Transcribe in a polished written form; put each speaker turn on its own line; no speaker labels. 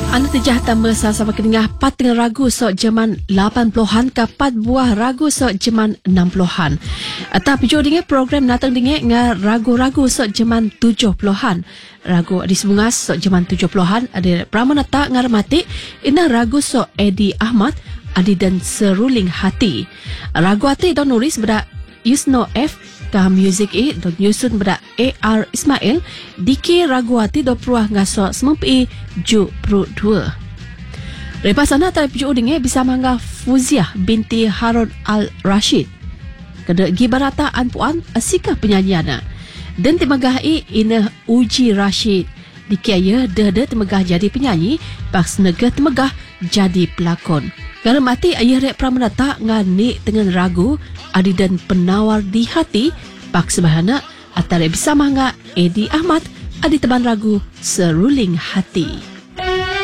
Anda tejah tambah sama kedengah pat dengan ragu sok zaman 80-an ke pat buah ragu sok zaman 60-an. Tapi jo dengan program natang dengan ragu-ragu sok zaman 70-an. Ragu di Semungas sok zaman 70-an ada pramanata ngaramati ina ragu sok Eddie Ahmad adi dan Seruling Hati. Ragu hati don nulis pada Yusno F ka music don nyusun pada AR Ismail diki ragu hati do pruah ngaso semempi ju pru 2. Repasana tak pujuk udingnya bisa mangga Fuziah binti Harun Al-Rashid. Kada gibarata anpuan asika penyanyiana. Dan temagahi ina Uji Rashid. Dikaya dah temagah jadi penyanyi, pas nega temagah jadi pelakon. Kerana mati ayah rek pramanata ngani dengan ragu adi dan penawar di hati, pak sebahana atare bisa mangga Eddie Ahmad adi teban ragu Seruling Hati.